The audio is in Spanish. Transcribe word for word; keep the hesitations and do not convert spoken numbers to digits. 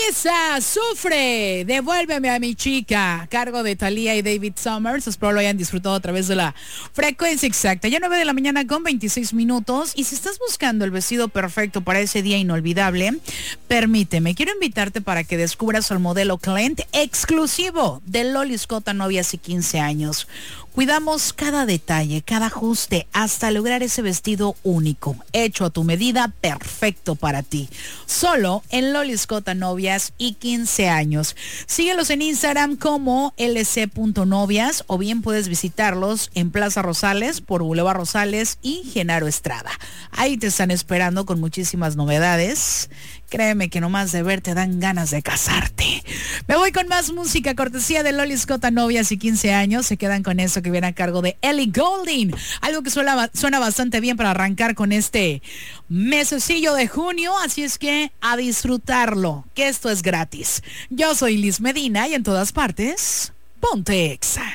Esa sufre, devuélveme a mi chica, a cargo de Thalía y David Summers. Espero lo hayan disfrutado a través de la frecuencia exacta. Ya nueve de la mañana con veintiséis minutos. Y si estás buscando el vestido perfecto para ese día inolvidable, permíteme, quiero invitarte para que descubras el modelo Client exclusivo de Loli Scott a novias y quince años. Cuidamos cada detalle, cada ajuste, hasta lograr ese vestido único, hecho a tu medida, perfecto para ti. Solo en Loli Scott a novias y quince años. Síguelos en Instagram como l c punto novias o bien puedes visitarlos en Plaza Rosales por Boulevard Rosales y Genaro Estrada. Ahí te están esperando con muchísimas novedades. Créeme que nomás de ver te dan ganas de casarte. Me voy con más música, cortesía de Loli Scott a novias y quince años. Se quedan con eso que viene a cargo de Ellie Goulding. Algo que suena, suena bastante bien para arrancar con este mesecillo de junio. Así es que a disfrutarlo, que esto es gratis. Yo soy Liz Medina y en todas partes, ponte Exa.